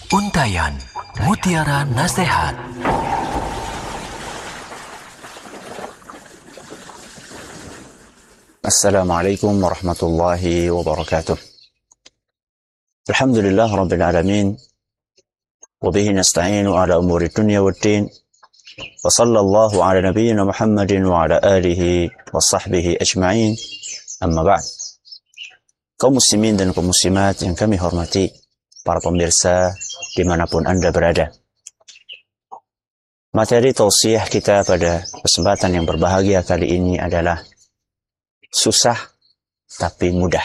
Untayan Mutiara Nasihat. Assalamualaikum warahmatullahi wabarakatuh. Alhamdulillah rabbil alamin. Wabihi nasta'inu ala umuri dunya waddin. Wa sallallahu ala nabiyyina Muhammadin wa ala alihi wa sahbihi ajma'in. Amma ba'd. Kaum muslimin dan kaum muslimat yang kami hormati, para pemirsa dimanapun Anda berada. Materi tausiah kita pada kesempatan yang berbahagia kali ini adalah susah tapi mudah.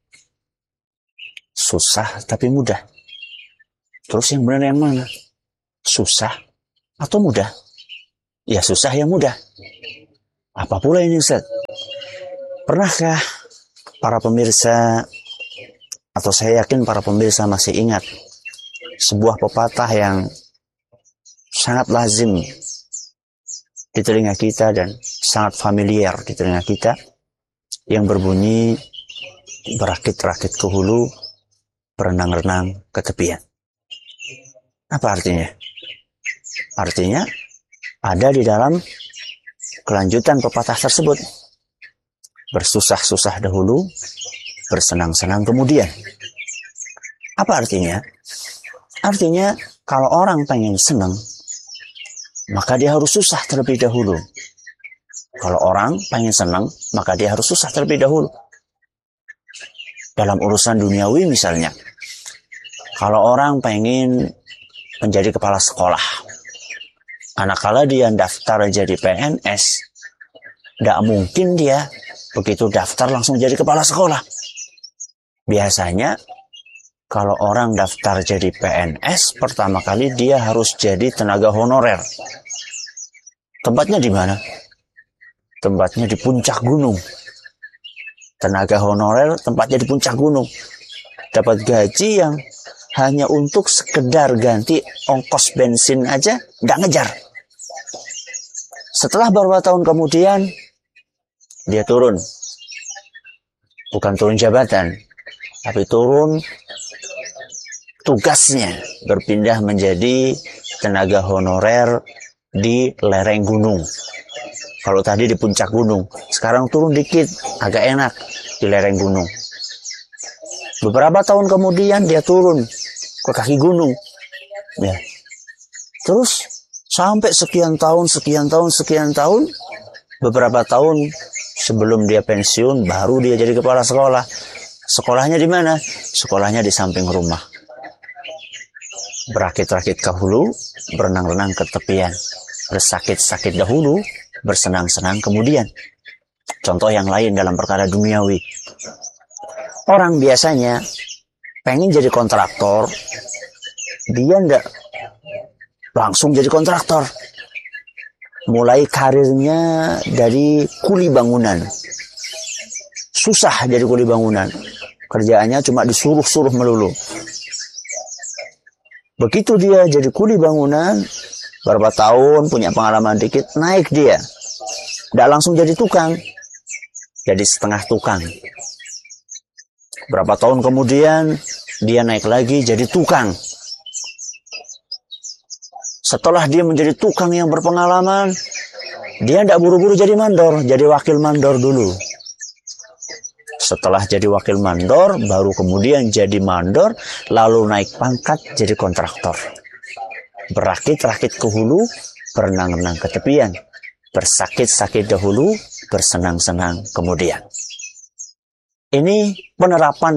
Susah tapi mudah. Terus yang benar yang mana? Susah atau mudah? Ya susah yang mudah. Apa pula ini Ustaz? Pernahkah para pemirsa, atau saya yakin para pemirsa masih ingat sebuah pepatah yang sangat lazim di telinga kita dan sangat familiar di telinga kita, yang berbunyi, berakit-rakit ke hulu, berenang-renang ke tepian. Apa artinya? Artinya ada di dalam kelanjutan pepatah tersebut. Bersusah-susah dahulu, bersenang-senang kemudian. Apa artinya? Artinya kalau orang pengen senang, maka dia harus susah terlebih dahulu. Kalau orang pengen senang, maka dia harus susah terlebih dahulu. Dalam urusan duniawi misalnya, kalau orang pengen menjadi kepala sekolah, manakala dia daftar jadi PNS, tidak mungkin dia begitu daftar langsung jadi kepala sekolah. Biasanya kalau orang daftar jadi PNS, pertama kali dia harus jadi tenaga honorer. Tempatnya di mana? Tempatnya di puncak gunung. Tenaga honorer tempatnya di puncak gunung. Dapat gaji yang hanya untuk sekedar ganti ongkos bensin aja, nggak ngejar. Setelah beberapa tahun kemudian, dia turun. Bukan turun jabatan, tapi turun tugasnya, berpindah menjadi tenaga honorer di lereng gunung. Kalau tadi di puncak gunung, sekarang turun dikit, agak enak di lereng gunung. Beberapa tahun kemudian dia turun ke kaki gunung. Ya. Terus sampai sekian tahun, beberapa tahun sebelum dia pensiun, baru dia jadi kepala sekolah. Sekolahnya di mana? Sekolahnya di samping rumah. Berakit-rakit ke hulu, berenang-renang ke tepian. Bersakit-sakit dahulu, bersenang-senang kemudian. Contoh yang lain dalam perkara duniawi. Orang biasanya pengen jadi kontraktor, dia ndak langsung jadi kontraktor. Mulai karirnya dari kuli bangunan. Susah jadi kuli bangunan. Kerjaannya cuma disuruh-suruh melulu. Begitu dia jadi kuli bangunan, beberapa tahun, punya pengalaman dikit, naik dia. Tidak langsung jadi tukang. Jadi setengah tukang. Berapa tahun kemudian, dia naik lagi jadi tukang. Setelah dia menjadi tukang yang berpengalaman, dia tidak buru-buru jadi mandor, jadi wakil mandor dulu. Setelah jadi wakil mandor, baru kemudian jadi mandor, lalu naik pangkat jadi kontraktor. Berakit-rakit ke hulu, berenang-renang ke tepian. Bersakit-sakit dahulu, bersenang-senang kemudian. Ini penerapan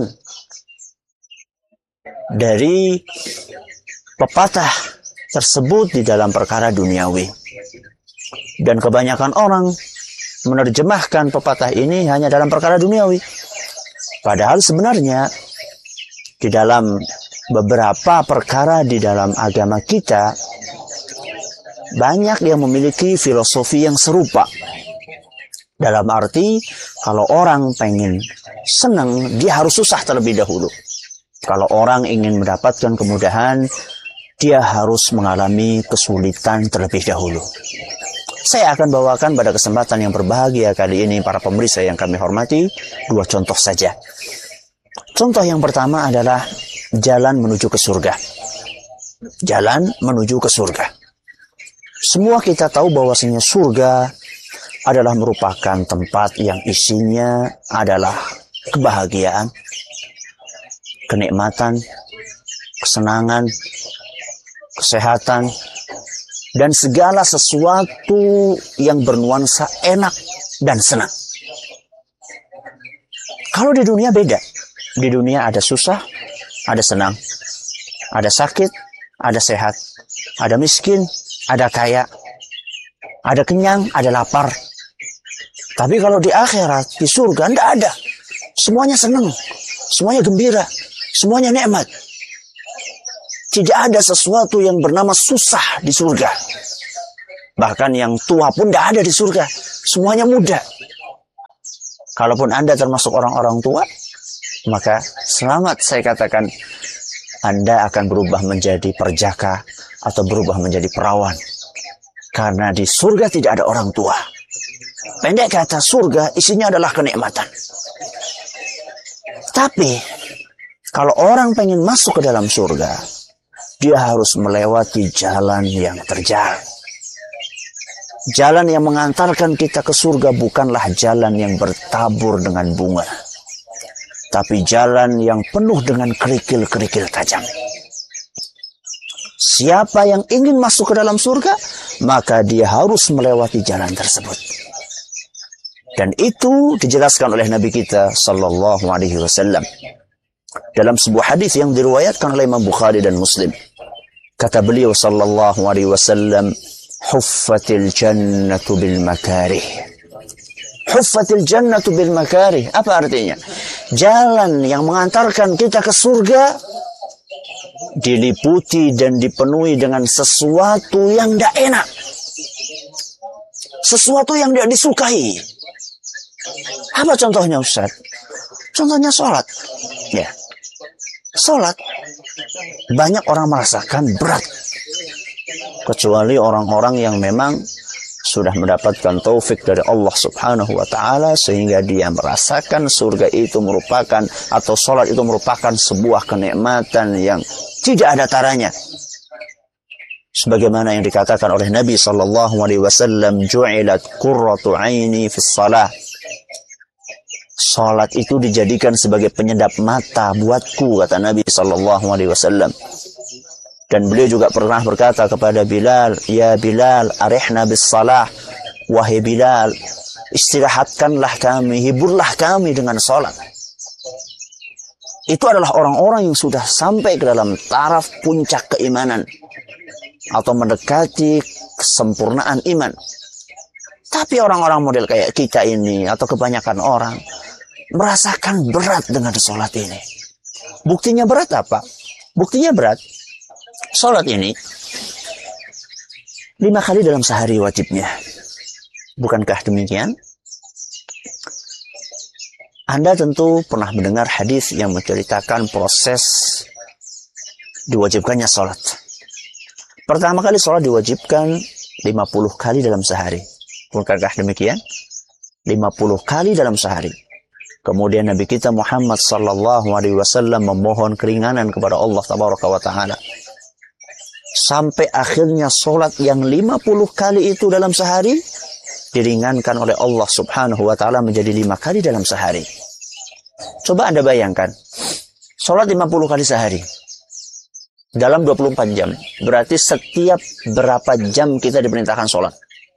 dari pepatah tersebut di dalam perkara duniawi. Dan kebanyakan orang menerjemahkan pepatah ini hanya dalam perkara duniawi. Padahal sebenarnya di dalam beberapa perkara di dalam agama kita, banyak yang memiliki filosofi yang serupa. Dalam arti, kalau orang pengen senang, dia harus susah terlebih dahulu. Kalau orang ingin mendapatkan kemudahan, dia harus mengalami kesulitan terlebih dahulu. Saya akan bawakan pada kesempatan yang berbahagia kali ini, para pemirsa yang kami hormati, dua contoh saja. Contoh yang pertama adalah jalan menuju ke surga. jalan menuju ke surga. Semua kita tahu bahwasanya surga adalah merupakan tempat yang isinya adalah kebahagiaan, kenikmatan, kesenangan, kesehatan, dan segala sesuatu yang bernuansa enak dan senang. Kalau di dunia beda. Di dunia ada susah, ada senang, ada sakit, ada sehat, ada miskin, ada kaya, ada kenyang, ada lapar. Tapi kalau di akhirat, di surga, tidak ada. Semuanya senang, semuanya gembira, semuanya nikmat. Tidak ada sesuatu yang bernama susah di surga. Bahkan yang tua pun tidak ada di surga. Semuanya muda. Kalaupun Anda termasuk orang-orang tua, maka selamat, saya katakan, Anda akan berubah menjadi perjaka atau berubah menjadi perawan. Karena di surga tidak ada orang tua. Pendek kata, surga isinya adalah kenikmatan. Tapi, kalau orang pengen masuk ke dalam surga, dia harus melewati jalan yang terjal. Jalan yang mengantarkan kita ke surga bukanlah jalan yang bertabur dengan bunga, tapi jalan yang penuh dengan kerikil-kerikil tajam. Siapa yang ingin masuk ke dalam surga, maka dia harus melewati jalan tersebut. Dan itu dijelaskan oleh Nabi kita sallallahu alaihi wasallam dalam sebuah hadis yang diriwayatkan oleh Imam Bukhari dan Muslim. Kata beliau sallallahu alaihi wasallam, "Huffatil jannatu bil makarih." Huffatil jannatu bil makarih. Apa artinya? Jalan yang mengantarkan kita ke surga diliputi dan dipenuhi dengan sesuatu yang tidak enak. Sesuatu yang tidak disukai. Apa contohnya, Ustaz? Contohnya sholat. Ya. Sholat. Banyak orang merasakan berat. Kecuali orang-orang yang memang sudah mendapatkan taufik dari Allah subhanahu wa ta'ala, sehingga dia merasakan surga itu merupakan, atau sholat itu merupakan sebuah kenikmatan yang tidak ada taranya. Sebagaimana yang dikatakan oleh Nabi sallallahu alaihi wasallam, "Ju'ilat qurratu 'aini fis shalah." Salat itu dijadikan sebagai penyedap mata buatku, kata Nabi sallallahu alaihi wasallam. Dan beliau juga pernah berkata kepada Bilal, "Ya Bilal, arihna bis salah." Wahai Bilal, istirahatkanlah kami, hiburlah kami dengan salat. Itu adalah orang-orang yang sudah sampai ke dalam taraf puncak keimanan atau mendekati kesempurnaan iman. Tapi orang-orang model kayak kita ini atau kebanyakan orang merasakan berat dengan sholat ini. Buktinya berat apa? Buktinya berat. Sholat ini 5 kali dalam sehari wajibnya. Bukankah demikian? Anda tentu pernah mendengar hadis yang menceritakan proses diwajibkannya sholat. Pertama kali sholat diwajibkan 50 kali dalam sehari. Bukankah demikian? 50 kali dalam sehari. Kemudian Nabi kita Muhammad sallallahu alaihi wasallam memohon keringanan kepada Allah tabaraka wa taala. Sampai akhirnya sholat yang 50 kali itu dalam sehari diringankan oleh Allah subhanahu wa ta'ala menjadi 5 kali dalam sehari. Coba Anda bayangkan, sholat 50 kali sehari dalam 24 jam. Berarti setiap berapa jam kita diperintahkan sholat?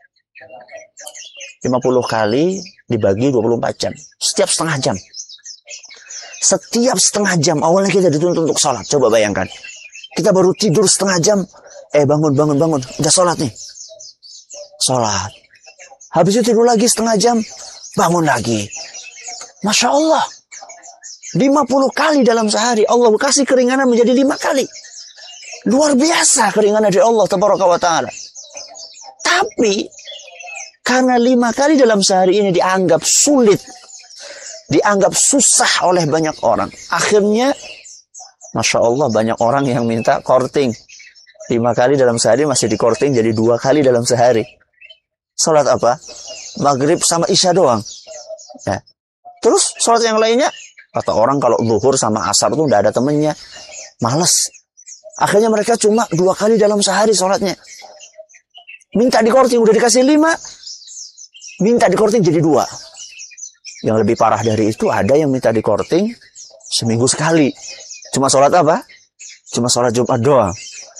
50 kali dibagi 24 jam. Setiap setengah jam. Setiap setengah jam awalnya kita dituntut untuk sholat. Coba bayangkan. Kita baru tidur setengah jam. Bangun. Udah sholat nih. Sholat. Habis itu tidur lagi setengah jam. Bangun lagi. Masya Allah. 50 kali dalam sehari. Allah kasih keringanan menjadi 5 kali. Luar biasa keringanan dari Allah tabaraka wa ta'ala. Tapi karena 5 kali dalam sehari ini dianggap sulit, dianggap susah oleh banyak orang. Akhirnya, Masya Allah, banyak orang yang minta korting. 5 kali dalam sehari masih dikorting jadi 2 kali dalam sehari. Sholat apa? Maghrib sama Isya doang. Ya. Terus sholat yang lainnya, kata orang kalau zuhur sama asar tuh udah ada temennya. Males. Akhirnya mereka cuma 2 kali dalam sehari sholatnya. Minta dikorting, udah dikasih 5. Minta dikorting jadi 2. Yang lebih parah dari itu, ada yang minta dikorting seminggu sekali. Cuma sholat apa? Cuma sholat Jumat doang.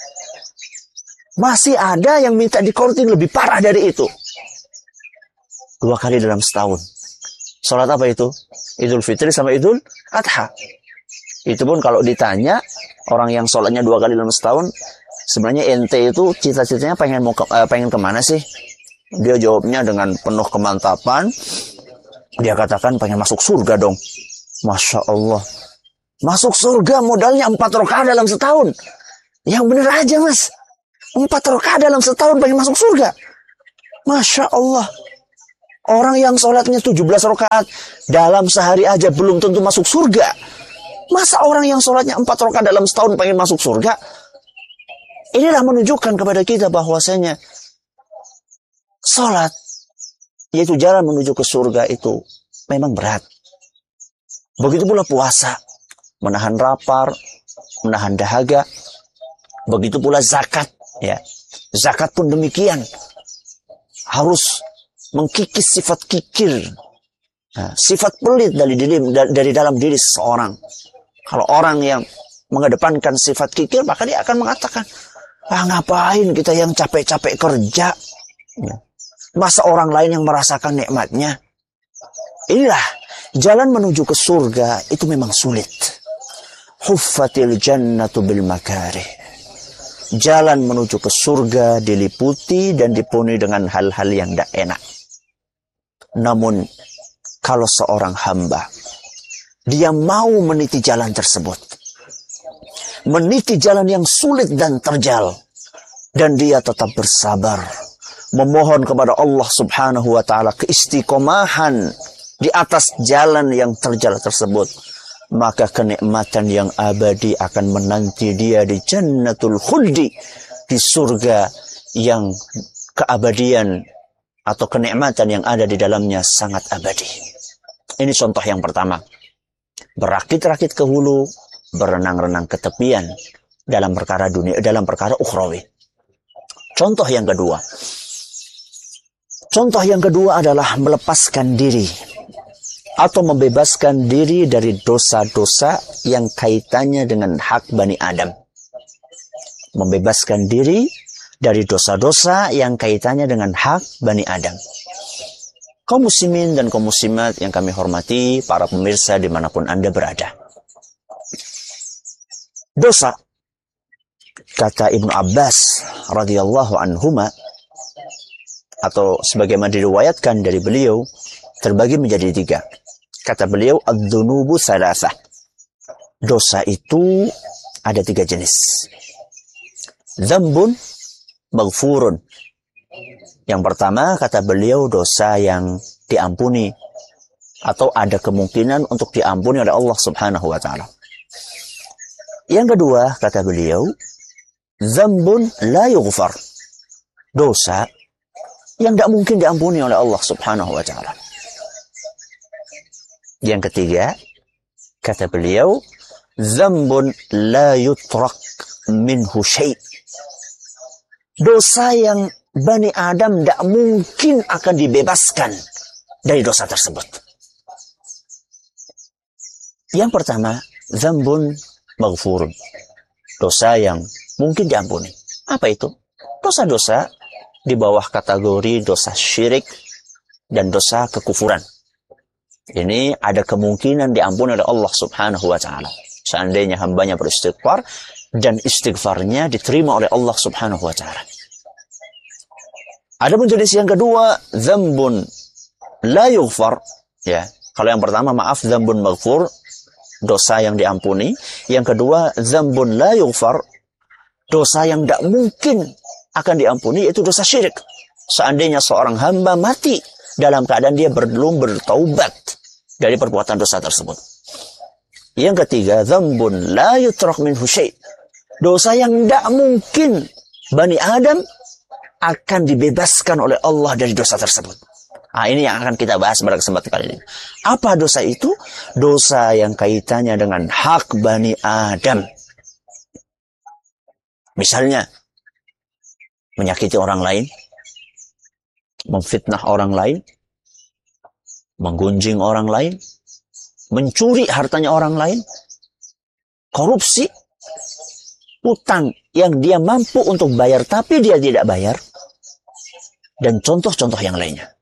Masih ada yang minta dikorting lebih parah dari itu. 2 kali dalam setahun. Sholat apa itu? Idul Fitri sama Idul Adha. Itu pun kalau ditanya, orang yang sholatnya 2 kali dalam setahun, sebenarnya ente itu cita-citanya pengen kemana sih? Dia jawabnya dengan penuh kemantapan. Dia katakan pengen masuk surga dong. Masya Allah. Masuk surga modalnya 4 rakaat dalam setahun. Yang bener aja mas. 4 rakaat dalam setahun pengen masuk surga. Masya Allah. Orang yang sholatnya 17 rakaat dalam sehari aja belum tentu masuk surga. Masa orang yang sholatnya 4 rakaat dalam setahun pengen masuk surga? Inilah menunjukkan kepada kita bahwasanya sholat, yaitu jalan menuju ke surga, itu memang berat. Begitu pula puasa, menahan lapar, menahan dahaga. Begitu pula zakat, ya. Zakat pun demikian. Harus mengkikis sifat kikir, sifat pelit dari dalam diri seseorang. Kalau orang yang mengedepankan sifat kikir, maka dia akan mengatakan, ngapain kita yang capek-capek kerja? Masa orang lain yang merasakan nikmatnya? Inilah jalan menuju ke surga, itu memang sulit. Huffatil jannatu bil makarih. Jalan menuju ke surga diliputi dan dipenuhi dengan hal-hal yang tidak enak. Namun, kalau seorang hamba, dia mau meniti jalan tersebut, meniti jalan yang sulit dan terjal, dan dia tetap bersabar, memohon kepada Allah subhanahu wa ta'ala keistiqomahan di atas jalan yang terjal tersebut, maka kenikmatan yang abadi akan menanti dia di jannatul khuldi, di surga yang keabadian atau kenikmatan yang ada di dalamnya sangat abadi. Ini contoh yang pertama. Berakit-rakit ke hulu, berenang-renang ke tepian dalam perkara dunia, dalam perkara ukhrawi. Contoh yang kedua. Contoh yang kedua adalah melepaskan diri atau membebaskan diri dari dosa-dosa yang kaitannya dengan hak Bani Adam. Membebaskan diri dari dosa-dosa yang kaitannya dengan hak Bani Adam. Kaum muslimin dan kaum muslimat yang kami hormati, para pemirsa dimanapun Anda berada. Dosa, kata Ibnu Abbas radhiyallahu anhuma, atau sebagaimana diriwayatkan dari beliau, terbagi menjadi 3. Kata beliau, ad-dunubu salasah. Dosa itu ada 3 jenis. Dzambun maghfurun. Yang pertama, kata beliau, dosa yang diampuni atau ada kemungkinan untuk diampuni oleh Allah subhanahu wa ta'ala. Yang kedua, kata beliau, dzambun la yughfar. Dosa yang tidak mungkin diampuni oleh Allah subhanahu wa ta'ala. Yang ketiga, kata beliau, dzambun la yutrak minhu syai'. Dosa yang Bani Adam tidak mungkin akan dibebaskan dari dosa tersebut. Yang pertama, dzambun maghfurun. Dosa yang mungkin diampuni. Apa itu? Dosa-dosa di bawah kategori dosa syirik dan dosa kekufuran. Ini ada kemungkinan diampuni oleh Allah subhanahu wa ta'ala. Seandainya hambanya beristighfar dan istighfarnya diterima oleh Allah subhanahu wa ta'ala. Ada pun jenis yang kedua, dzambun la yughfar. Ya, kalau yang pertama, maaf, dzambun maghfur, dosa yang diampuni. Yang kedua, dzambun la yughfar, dosa yang tidak mungkin akan diampuni, yaitu dosa syirik. Seandainya seorang hamba mati dalam keadaan dia belum bertaubat dari perbuatan dosa tersebut. Yang ketiga, dzambun la yutrak minhu syai'. Dosa yang tidak mungkin Bani Adam akan dibebaskan oleh Allah dari dosa tersebut. Ini yang akan kita bahas pada kesempatan kali ini. Apa dosa itu? Dosa yang kaitannya dengan hak Bani Adam. Misalnya, menyakiti orang lain, memfitnah orang lain, menggunjing orang lain, mencuri hartanya orang lain, korupsi, utang yang dia mampu untuk bayar tapi dia tidak bayar, dan contoh-contoh yang lainnya.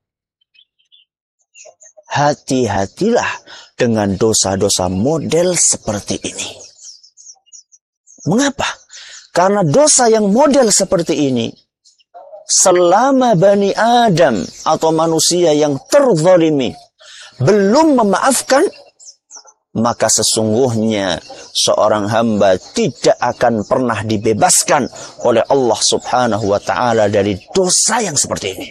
Hati-hatilah dengan dosa-dosa model seperti ini. Mengapa? Karena dosa yang model seperti ini, selama Bani Adam atau manusia yang terzalimi belum memaafkan, maka sesungguhnya seorang hamba tidak akan pernah dibebaskan oleh Allah Subhanahu wa ta'ala dari dosa yang seperti ini.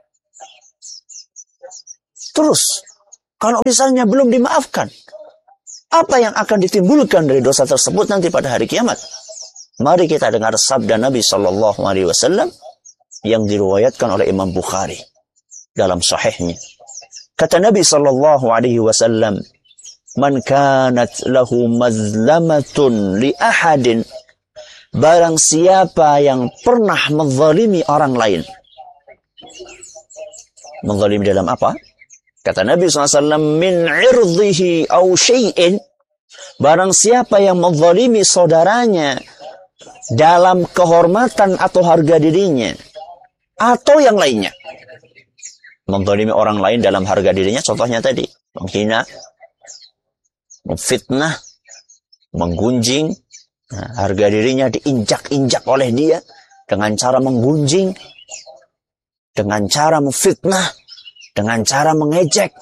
Terus, kalau misalnya belum dimaafkan, apa yang akan ditimbulkan dari dosa tersebut nanti pada hari kiamat? Mari kita dengar sabda Nabi SAW yang diriwayatkan oleh Imam Bukhari dalam sahihnya. Kata Nabi SAW, "Man kanat lahu mazlamatun li ahadin," barang siapa yang pernah menzalimi orang lain. Menzalimi dalam apa? Kata Nabi SAW, "Min irdhihi aw syai'in," barang siapa yang menzalimi saudaranya dalam kehormatan atau harga dirinya atau yang lainnya. Menzalimi orang lain dalam harga dirinya, contohnya tadi, menghina, memfitnah, menggunjing, harga dirinya diinjak-injak oleh dia dengan cara menggunjing, dengan cara memfitnah, dengan cara mengejek.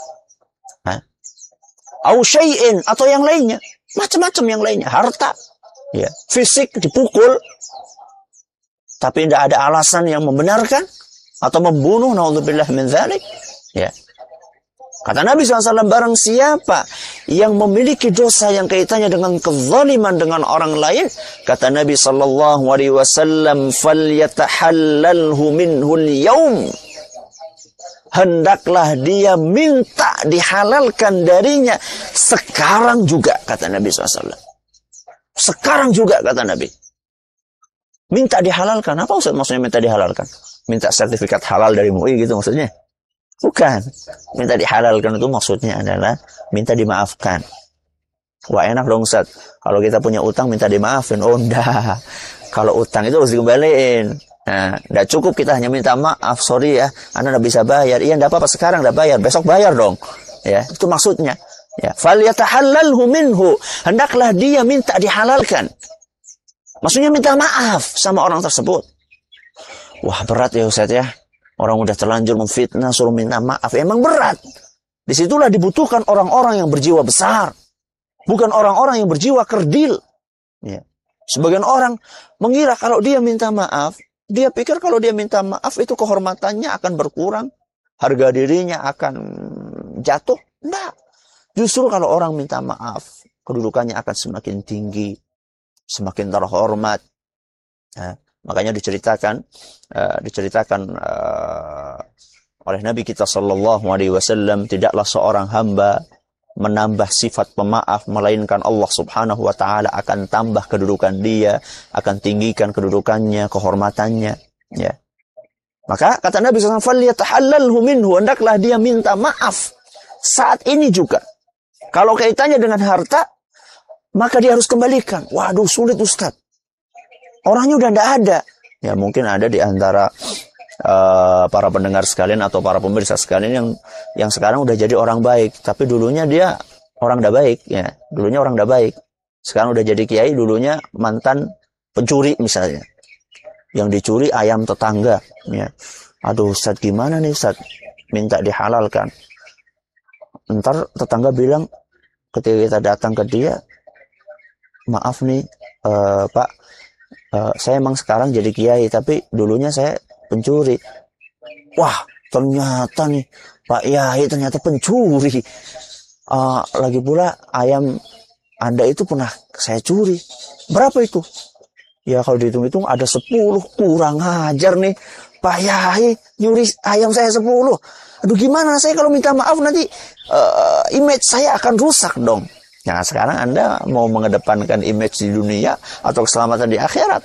Au syai'in, atau yang lainnya, macam-macam yang lainnya, harta, ya, fisik dipukul, tapi tidak ada alasan yang membenarkan, atau membunuh, naudzubillah min dzalik, ya. Kata Nabi SAW, barang siapa yang memiliki dosa yang kaitannya dengan kezaliman dengan orang lain, kata Nabi SAW, "Falyatahallalhu minhul yaum." Hendaklah dia minta dihalalkan darinya sekarang juga, kata Nabi SAW. Sekarang juga, kata Nabi. Minta dihalalkan. Apa maksudnya minta dihalalkan? Minta sertifikat halal dari MUI gitu maksudnya? Bukan. Minta dihalalkan itu maksudnya adalah minta dimaafkan. Wah, enak dong Ustaz. Kalau kita punya utang minta dimaafin. Oh enggak. Kalau utang itu harus dikembaliin. Nah, enggak cukup kita hanya minta maaf. Sorry ya, Anda enggak bisa bayar. Iya, enggak apa-apa, sekarang enggak bayar. Besok bayar dong. Ya, itu maksudnya. Ya, falyatahallalhu minhu. Hendaklah dia minta dihalalkan. Maksudnya minta maaf sama orang tersebut. Wah, berat ya Ustaz ya. Orang udah terlanjur memfitnah, suruh minta maaf. Emang berat. Disitulah dibutuhkan orang-orang yang berjiwa besar. Bukan orang-orang yang berjiwa kerdil. Ya. Sebagian orang mengira kalau dia minta maaf, dia pikir kalau dia minta maaf itu kehormatannya akan berkurang. Harga dirinya akan jatuh. Enggak. Justru kalau orang minta maaf, kedudukannya akan semakin tinggi. Semakin terhormat. Ya. Makanya diceritakan oleh Nabi kita sallallahu alaihi wasallam, tidaklah seorang hamba menambah sifat pemaaf melainkan Allah Subhanahu wa taala akan tambah kedudukan dia, akan tinggikan kedudukannya, kehormatannya, ya. Maka kata Nabi sallallahu alaihi wasallam, "Falyatahallalhu minhu," hendaklah dia minta maaf saat ini juga. Kalau kaitannya dengan harta, maka dia harus kembalikan. Waduh, sulit Ustaz. Orangnya udah tidak ada. Ya mungkin ada di antara para pendengar sekalian atau para pemirsa sekalian yang sekarang udah jadi orang baik. Tapi dulunya dia orang tidak baik. Ya, dulunya orang tidak baik. Sekarang udah jadi kiai, dulunya mantan pencuri misalnya. Yang dicuri ayam tetangga. Ya. Aduh Ustaz, gimana nih Ustaz? Minta dihalalkan. Ntar tetangga bilang ketika kita datang ke dia, "Maaf nih Pak, saya emang sekarang jadi kiai, tapi dulunya saya pencuri." Wah, ternyata nih Pak Yai ternyata pencuri. Lagi pula ayam Anda itu pernah saya curi. Berapa itu? Ya kalau dihitung-hitung ada 10. Kurang ajar nih Pak Yai, nyuri ayam saya 10. Aduh, gimana saya kalau minta maaf nanti image saya akan rusak dong. Nah, sekarang Anda mau mengedepankan image di dunia atau keselamatan di akhirat?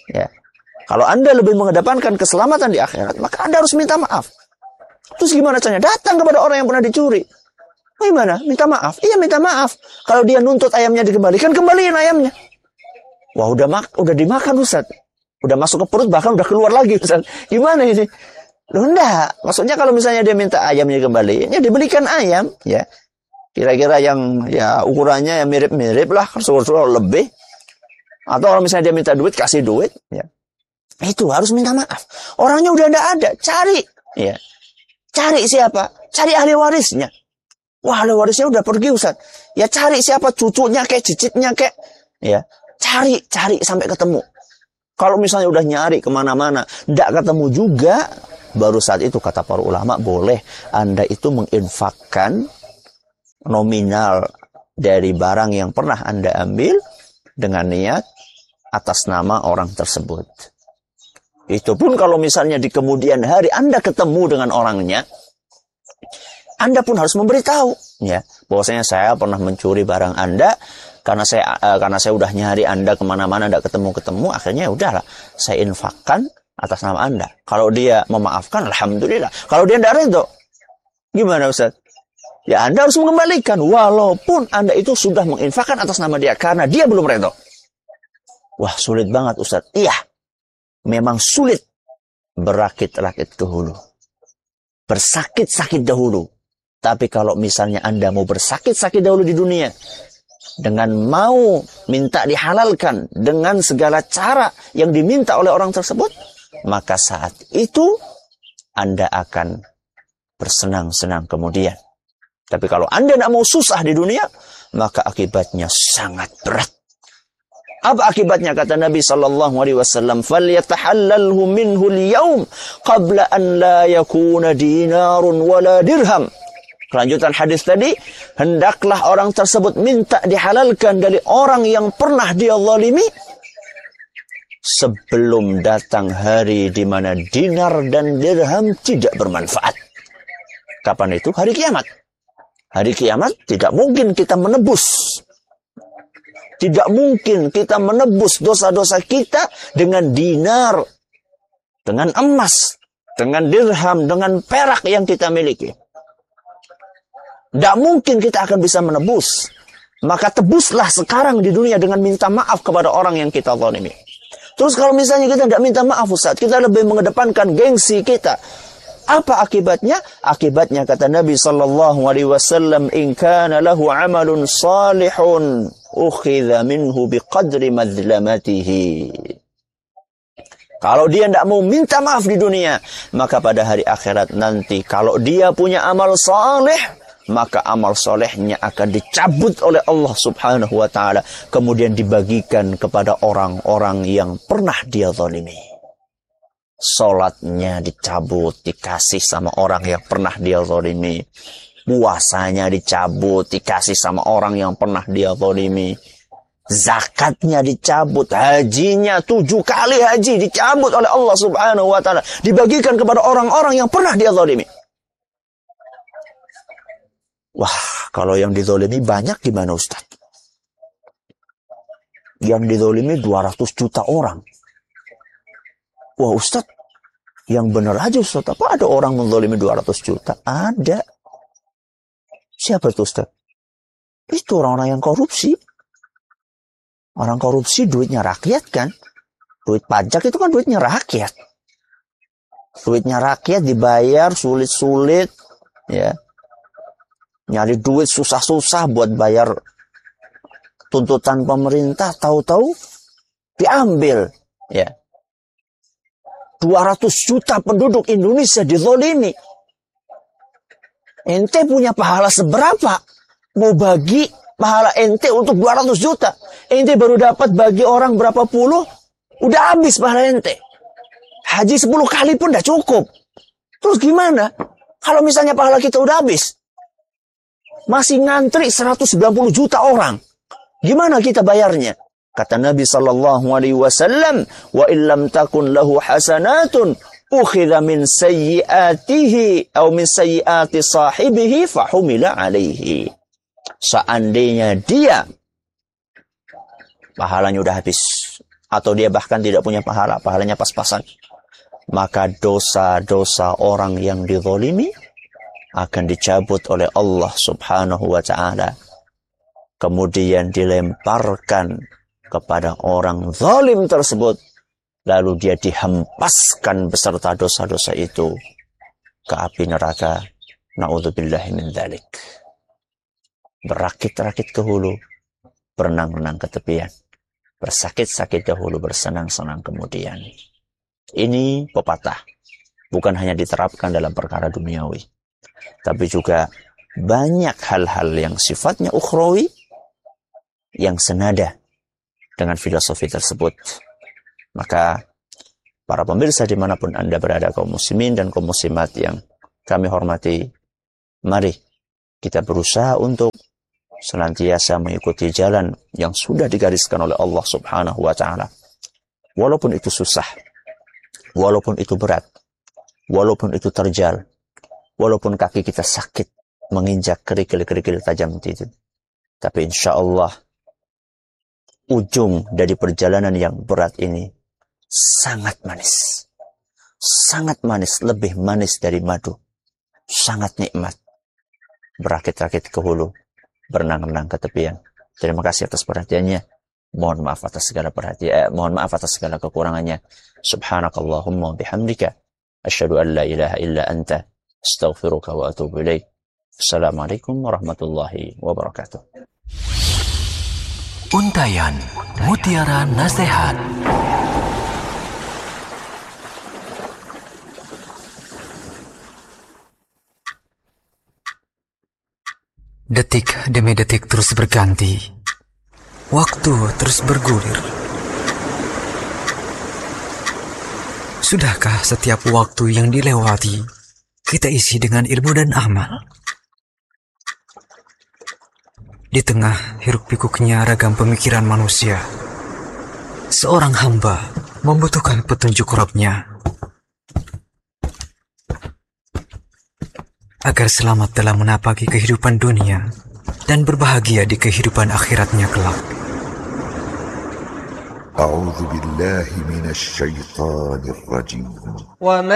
Ya. Kalau Anda lebih mengedepankan keselamatan di akhirat, maka Anda harus minta maaf. Terus gimana caranya? Datang kepada orang yang pernah dicuri. Gimana? Minta maaf? Iya, minta maaf. Kalau dia nuntut ayamnya dikembalikan, kembaliin ayamnya. Wah, udah dimakan, Ustaz. Udah masuk ke perut, bahkan udah keluar lagi, Ustaz. Gimana ini? Loh, enggak. Maksudnya kalau misalnya dia minta ayamnya kembali, ya dibelikan ayam, ya. Kira-kira yang ya ukurannya yang mirip-mirip lah, kalau lebih. Atau kalau misalnya dia minta duit, kasih duit, ya. Itu harus minta maaf. Orangnya udah enggak ada, cari, ya. Cari siapa? Cari ahli warisnya. Wah, ahli warisnya udah pergi, Ustaz. Ya cari siapa, cucunya kayak, cicitnya kayak, ya. Cari sampai ketemu. Kalau misalnya udah nyari kemana-mana, enggak ketemu juga, baru saat itu kata para ulama, boleh Anda itu menginfakkan nominal dari barang yang pernah Anda ambil dengan niat atas nama orang tersebut. Itu pun kalau misalnya di kemudian hari Anda ketemu dengan orangnya, Anda pun harus memberitahu, ya, bahwasanya saya pernah mencuri barang Anda karena saya udah nyari Anda kemana-mana, tidak ketemu, akhirnya udahlah saya infakkan atas nama Anda. Kalau dia memaafkan, alhamdulillah. Kalau dia tidak ridho, gimana Ustaz? Ya Anda harus mengembalikan, walaupun Anda itu sudah menginfakkan atas nama dia karena dia belum ridho. Wah, sulit banget Ustaz. Iya. Memang sulit berakit-rakit ke hulu. Bersakit-sakit dahulu. Tapi kalau misalnya Anda mau bersakit-sakit dahulu di dunia, dengan mau minta dihalalkan dengan segala cara yang diminta oleh orang tersebut, maka saat itu Anda akan bersenang-senang kemudian. Tapi kalau Anda tidak mau susah di dunia, maka akibatnya sangat berat. Apa akibatnya? Kata Nabi SAW, فَلْيَتَحَلَّلْهُ مِنْهُ الْيَوْمِ قَبْلَ أَنْ لَا يَكُونَ دِينَارٌ وَلَا دِرْهَمْ. Kelanjutan hadis tadi, hendaklah orang tersebut minta dihalalkan dari orang yang pernah dia zalimi sebelum datang hari di mana dinar dan dirham tidak bermanfaat. Kapan itu? Hari kiamat. Hari kiamat tidak mungkin kita menebus. Tidak mungkin kita menebus dosa-dosa kita dengan dinar, dengan emas, dengan dirham, dengan perak yang kita miliki. Tidak mungkin kita akan bisa menebus. Maka tebuslah sekarang di dunia dengan minta maaf kepada orang yang kita zalimi. Terus kalau misalnya kita tidak minta maaf Ustaz, kita lebih mengedepankan gengsi kita. Apa akibatnya? Akibatnya kata Nabi SAW, in kana lahu amalun salihun ukhidha minhu biqadri madlamatihi. Kalau dia tidak mau minta maaf di dunia, maka pada hari akhirat nanti kalau dia punya amal saleh, maka amal solehnya akan dicabut oleh Allah Subhanahu wa ta'ala, kemudian dibagikan kepada orang-orang yang pernah dia zalimi. Salatnya dicabut, dikasih sama orang yang pernah dia zalimi. Puasanya dicabut, dikasih sama orang yang pernah dia zalimi. Zakatnya dicabut, hajinya 7 kali haji dicabut oleh Allah Subhanahu wa ta'ala, dibagikan kepada orang-orang yang pernah dia zalimi. Wah, kalau yang dizalimi banyak gimana Ustaz? Yang dizalimi 200 juta orang. Wah Ustaz, yang benar aja Ustaz. Apa ada orang menzalimi 200 juta? Ada. Siapa itu Ustaz? Itu orang-orang yang korupsi. Orang korupsi duitnya rakyat kan? Duit pajak itu kan duitnya rakyat. Duitnya rakyat dibayar sulit-sulit. Ya. Nyari duit susah-susah buat bayar tuntutan pemerintah, tahu-tahu diambil. Ya. 200 juta penduduk Indonesia dizalimi. Ente punya pahala seberapa? Mau bagi pahala ente untuk 200 juta. Ente baru dapat bagi orang berapa puluh, udah habis pahala ente. Haji 10 kali pun udah cukup. Terus gimana? Kalau misalnya pahala kita udah habis, masih ngantri 190 juta orang. Gimana kita bayarnya? Kata Nabi SAW, wa illam takun lahu hasanatun ukhidha min sayyiatihi atau min sayyiati sahibihi fahumila alaihi. Seandainya dia pahalanya udah habis atau dia bahkan tidak punya pahala, pahalanya pas-pasan, maka dosa-dosa orang yang dizalimi akan dicabut oleh Allah Subhanahu wa ta'ala, kemudian dilemparkan kepada orang zalim tersebut, lalu dia dihempaskan beserta dosa-dosa itu ke api neraka. Na'udzubillahi min dzalik. Berakit-rakit ke hulu, berenang-renang ke tepian. Bersakit-sakit dahulu, bersenang-senang kemudian. Ini pepatah. Bukan hanya diterapkan dalam perkara duniawi, tapi juga banyak hal-hal yang sifatnya ukhrawi yang senada dengan filosofi tersebut. Maka para pemirsa dimanapun Anda berada, kaum muslimin dan kaum muslimat yang kami hormati, mari kita berusaha untuk senantiasa mengikuti jalan yang sudah digariskan oleh Allah Subhanahu wa ta'ala. Walaupun itu susah, walaupun itu berat, walaupun itu terjal, walaupun kaki kita sakit menginjak kerikil-kerikil tajam itu. Tapi insya Allah ujung dari perjalanan yang berat ini sangat manis. Sangat manis, lebih manis dari madu. Sangat nikmat. Berakit-rakit ke hulu, berenang-renang ke tepian. Terima kasih atas perhatiannya. Mohon maaf atas segala kekurangannya. Subhanakallahumma bihamdika asyhadu an la ilaha illa anta astaghfiruka wa atubu ilaik. Assalamualaikum warahmatullahi wabarakatuh. Untayan Mutiara Nasihat. Detik demi detik terus berganti. Waktu terus bergulir. Sudahkah setiap waktu yang dilewati kita isi dengan ilmu dan amal? Di tengah hiruk-pikuknya ragam pemikiran manusia, seorang hamba membutuhkan petunjuk Rabb-Nya agar selamat dalam menapaki kehidupan dunia dan berbahagia di kehidupan akhiratnya kelak. A'udzu billahi minasy syaithanir rajim.